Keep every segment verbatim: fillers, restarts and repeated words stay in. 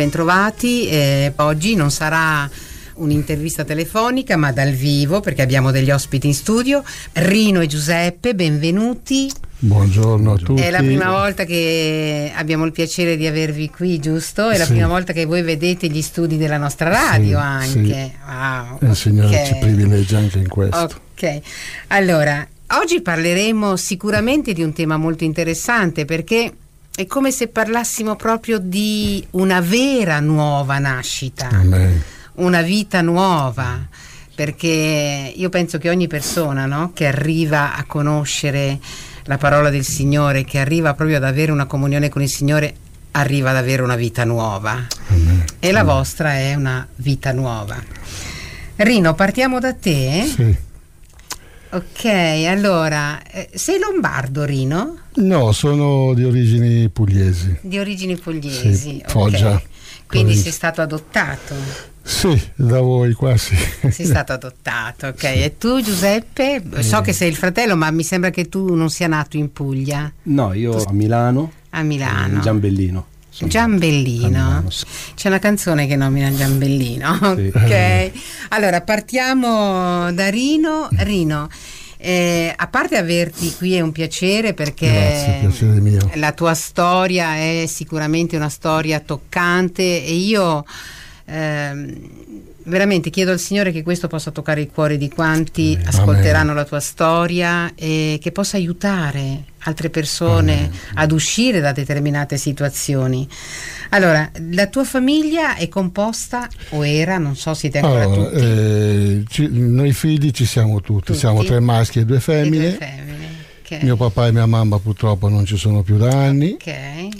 bentrovati. Eh, oggi non sarà un'intervista telefonica ma dal vivo, perché abbiamo degli ospiti in studio. Rino e Giuseppe, benvenuti. Buongiorno a tutti. È la prima volta che abbiamo il piacere di avervi qui, giusto? È la sì. prima volta che voi vedete gli studi della nostra radio, sì, anche. Sì. Wow, il Signore okay. ci privilegia anche in questo. Ok, allora oggi parleremo sicuramente di un tema molto interessante, perché è come se parlassimo proprio di una vera nuova nascita. Amen. Una vita nuova, perché io penso che ogni persona, no, che arriva a conoscere la parola del Signore, che arriva proprio ad avere una comunione con il Signore, arriva ad avere una vita nuova. Amen. E la vostra è una vita nuova. Rino, partiamo da te? Sì. Ok, allora, eh, sei lombardo, Rino? No, sono di origini pugliesi. Di origini pugliesi, sì, ok. Foggia. Quindi Provincia. sei stato adottato? Sì, da voi quasi. Sei stato adottato, ok. Sì. E tu, Giuseppe? So che sei il fratello, ma mi sembra che tu non sia nato in Puglia. No, io a Milano. A Milano. In Giambellino. Sono Giambellino. Milano, sì. C'è una canzone che nomina Giambellino, Sì. ok. Allora, partiamo da Rino. Rino, eh, a parte averti qui è un piacere, perché Grazie, piacere mio. La tua storia è sicuramente una storia toccante, e io ehm, veramente chiedo al Signore che questo possa toccare il cuore di quanti Amen. ascolteranno la tua storia, e che possa aiutare altre persone Amen. ad uscire da determinate situazioni. Allora, la tua famiglia è composta, o era, non so, siete ancora Allora, tutti? eh, ci, noi figli ci siamo tutti. Tutti? Siamo tre maschi e due Le femmine. due femmine. Okay. Mio papà e mia mamma purtroppo non ci sono più da anni. Ok.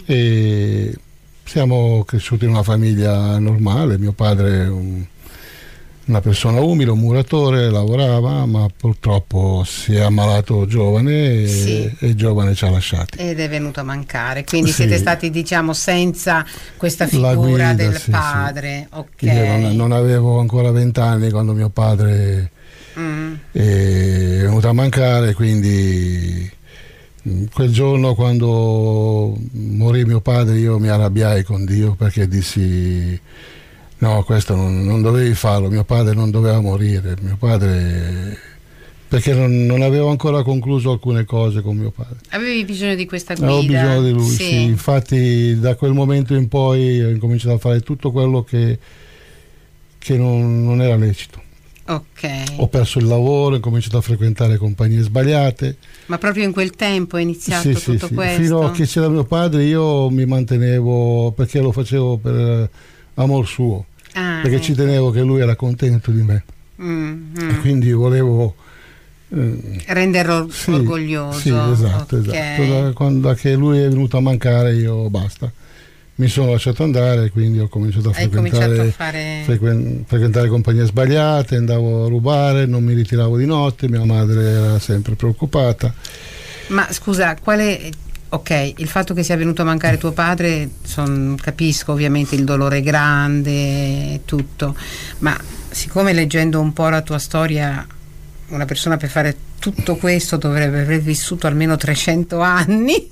E siamo cresciuti in una famiglia normale. Mio padre è un, una persona umile, un muratore, lavorava, ma purtroppo si è ammalato giovane e, Sì. e giovane ci ha lasciati. Ed è venuto a mancare, quindi Sì. siete stati, diciamo, senza questa La figura guida, del sì, padre. sì. Ok. Io non, non avevo ancora vent'anni quando mio padre Mm. è venuto a mancare, quindi quel giorno, quando morì mio padre, io mi arrabbiai con Dio, perché dissi: no, questo non, non dovevi farlo, mio padre non doveva morire, mio padre, perché non, non avevo ancora concluso alcune cose con mio padre. Avevi bisogno di questa guida? Avevo bisogno di lui, Sì. sì. Infatti da quel momento in poi ho incominciato a fare tutto quello che, che non, non era lecito. Ok. Ho perso il lavoro, ho cominciato a frequentare compagnie sbagliate. Ma proprio in quel tempo è iniziato Sì, sì, tutto sì. questo? Fino a che c'era mio padre io mi mantenevo, perché lo facevo per amor suo, Ah, perché ecco. ci tenevo che lui era contento di me, Mm, mm. e quindi volevo eh, renderlo sì, orgoglioso. sì, esatto, Ok. esatto. Da, quando, da che lui è venuto a mancare io basta, mi sono lasciato andare, quindi ho cominciato a Hai frequentare, cominciato a fare... frequen- frequentare compagnie sbagliate, andavo a rubare, non mi ritiravo di notte, mia madre era sempre preoccupata. Ma scusa, quale... Ok, il fatto che sia venuto a mancare tuo padre, son, capisco ovviamente il dolore grande e tutto, ma siccome leggendo un po' la tua storia, una persona per fare tutto questo dovrebbe aver vissuto almeno trecento anni.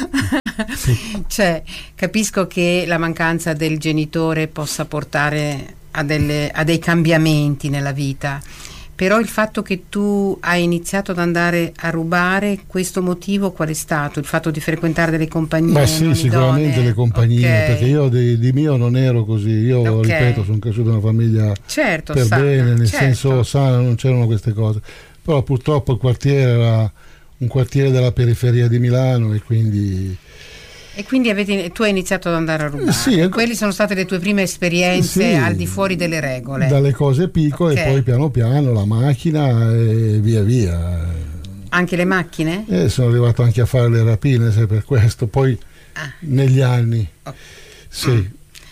Sì. Cioè, capisco che la mancanza del genitore possa portare a, delle, a dei cambiamenti nella vita, però il fatto che tu hai iniziato ad andare a rubare, questo motivo qual è stato? Il fatto di frequentare delle compagnie? Beh sì, non sicuramente idonee? le compagnie, Ok. perché io di, di mio non ero così, io Ok. ripeto, sono cresciuto in una famiglia Certo, per sana, bene, nel certo. senso sana, non c'erano queste cose, però purtroppo il quartiere era un quartiere della periferia di Milano, e quindi E quindi avete, tu hai iniziato ad andare a rubare. Sì, ecco. Quelle sono state le tue prime esperienze Sì, al di fuori delle regole. dalle cose piccole, Ok. e poi piano piano la macchina e via via. Anche le macchine? E sono arrivato anche a fare le rapine, se per questo, poi Ah. negli anni. Ok. Sì.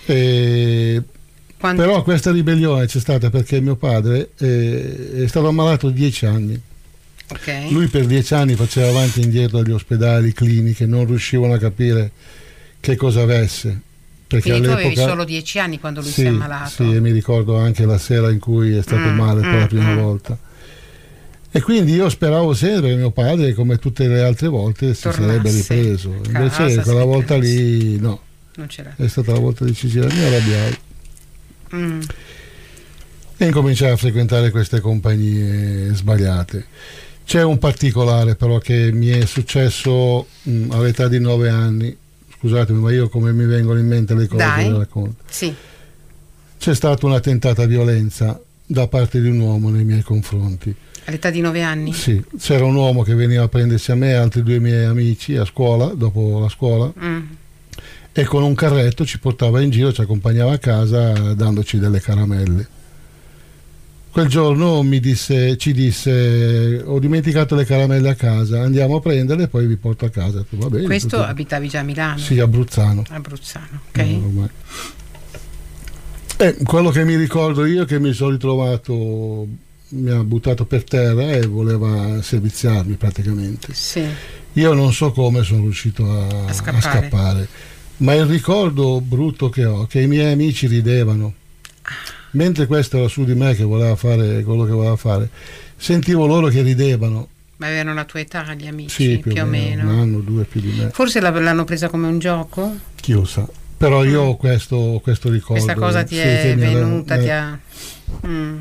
E Quando... però questa ribellione c'è stata perché mio padre eh, è stato ammalato dieci anni. Ok. Lui per dieci anni faceva avanti e indietro dagli ospedali, cliniche, non riuscivano a capire che cosa avesse. Perché Quindi tu all'epoca, avevi solo dieci anni quando lui sì, si è ammalato? Sì, e mi ricordo anche la sera in cui è stato Mm, male per mm, la prima mm. volta. E quindi io speravo sempre che mio padre, come tutte le altre volte, si Tornasse sarebbe ripreso. a casa, Invece si quella volta riprese. lì no. non c'era. È stata la volta decisiva, mi arrabbiai. Mm. E incominciai a frequentare queste compagnie sbagliate. C'è un particolare però che mi è successo mh, all'età di nove anni. Scusatemi, ma io come mi vengono in mente le cose Dai. le racconto. Sì. C'è stata una tentata violenza da parte di un uomo nei miei confronti. All'età di nove anni? Sì, c'era un uomo che veniva a prendersi a me e altri due miei amici a scuola, dopo la scuola, Mm. e con un carretto ci portava in giro, ci accompagnava a casa dandoci delle caramelle. Quel giorno mi disse, ci disse: ho dimenticato le caramelle a casa, andiamo a prenderle e poi vi porto a casa. Va bene, Questo tutto... abitavi già a Milano? Sì, a Bruzzano. Abruzzano, ok. No, ormai. E quello che mi ricordo io è che mi sono ritrovato, mi ha buttato per terra e voleva serviziarmi praticamente. Sì. Io non so come sono riuscito a, A scappare. a scappare, ma il ricordo brutto che ho è che i miei amici ridevano. Mentre questo era su di me che voleva fare quello che voleva fare, sentivo loro che ridevano. Ma avevano la tua età gli amici, Sì, più, più o meno? un anno, due più di me. Forse la- l'hanno presa come un gioco? Chi lo sa. Però io ho questo, questo ricordo. Questa cosa ti sì, è che mi era- venuta, eh, ti ha... Mm.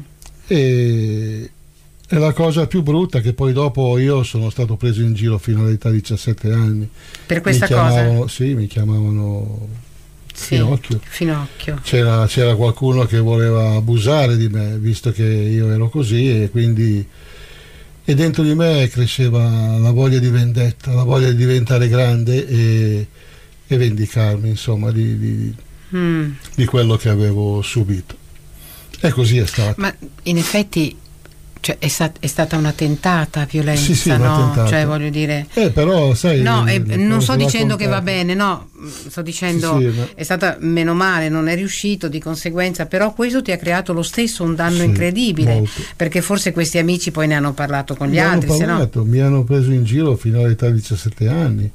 E, e la cosa più brutta è che poi dopo io sono stato preso in giro fino all'età di diciassette anni. Per questa mi chiamavano, cosa? Sì, mi chiamavano Sì. Finocchio. Finocchio. C'era, c'era qualcuno che voleva abusare di me, visto che io ero così, e quindi e dentro di me cresceva la voglia di vendetta, la voglia di diventare grande e, e vendicarmi, insomma, di, di, Mm. di quello che avevo subito. E così è stato. Ma in effetti, cioè, è, stat- è stata una tentata violenza, Sì, sì, una no? tentata. Cioè, voglio dire... Eh, però, sai, No, eh, eh, non sto come dicendo che va raccontato. bene, no, sto dicendo Sì, sì, ma- è stata meno male, non è riuscito di conseguenza, però questo ti ha creato lo stesso un danno Sì, incredibile, molto. perché forse questi amici poi ne hanno parlato con gli Mi hanno altri, se no... parlato, mi hanno preso in giro fino all'età di diciassette anni.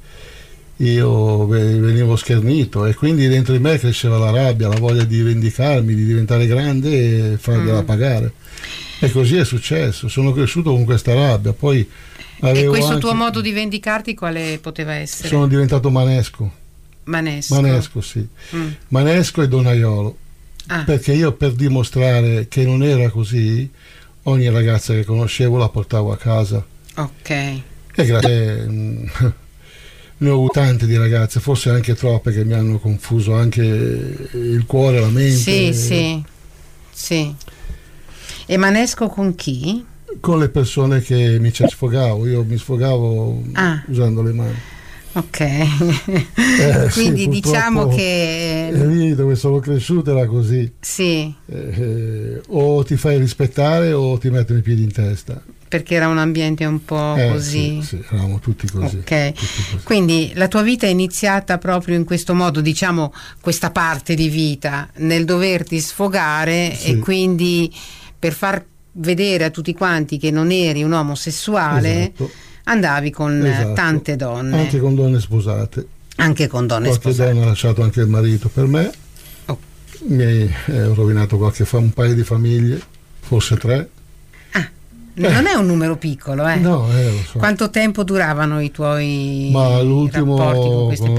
Io ve- venivo schernito e quindi dentro di me cresceva la rabbia, la voglia di vendicarmi, di diventare grande e fargliela Mm. pagare. E così è successo. Sono cresciuto con questa rabbia. Poi E avevo questo anche- tuo modo di vendicarti quale poteva essere? sono diventato manesco. Manesco. Manesco, sì. Mm. Manesco e donaiolo. Ah, Perché io, per dimostrare che non era così, ogni ragazza che conoscevo la portavo a casa. ok. E grazie. mm, Ne ho avute tante di ragazze, forse anche troppe, che mi hanno confuso anche il cuore, la mente. Sì, sì, sì. E manesco con chi? Con le persone che mi ci sfogavo, io mi sfogavo Ah. usando le mani. Ok. Eh, sì, Quindi purtroppo diciamo che... è lì dove sono cresciuto era così. Sì, Eh, eh, o ti fai rispettare o ti mettono i piedi in testa. perché era un ambiente un po' Eh, così. Sì, sì, eravamo tutti così. Ok. tutti così. Quindi la tua vita è iniziata proprio in questo modo, diciamo, questa parte di vita, nel doverti sfogare Sì. e quindi per far vedere a tutti quanti che non eri un uomo sessuale, Esatto, andavi con eh, esatto. tante donne, Anche con donne sposate. anche con donne Qualche sposate. donna ha lasciato anche il marito per me. Oh. Mi hai eh, ho rovinato qualche fa- un paio di famiglie, forse tre. Non è un numero piccolo, eh. No, eh, lo so. Quanto tempo duravano i tuoi Ma l'ultimo rapporti con queste con